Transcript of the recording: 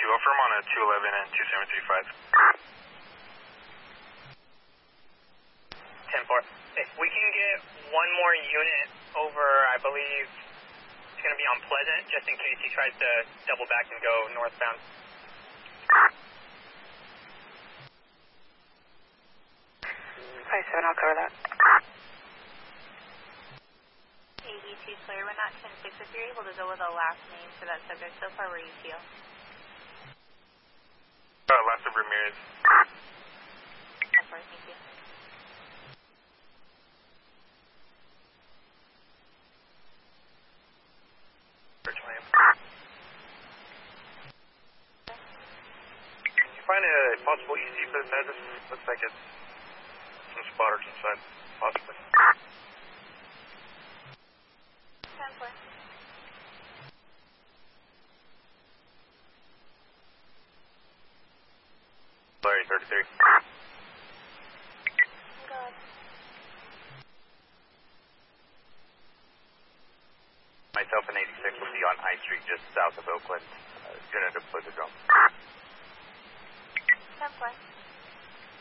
affirm on a 211 and 2735. 10-4. If we can get one more unit over, I believe it's going to be on Pleasant, just in case he tries to double back and go northbound. Five 7, I'll cover that. AV2 clear, we're not 10-6. If you're able to go with a last name for that subject, so far where you feel. Last of Ramirez. Thank you. Can you find a possible EC for this address? Looks like it's some spotters inside, possibly. 10-4. Larry, 33. Go ahead. Myself and 86 will be on High Street just south of Oakland. Unit deployed the drone. 10-4.